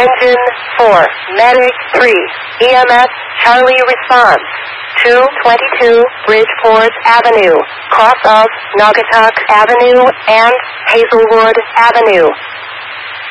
Engine 4, Medic 3, EMS Charlie response. 222 Bridgeport Avenue, cross of Naugatuck Avenue and Hazelwood Avenue.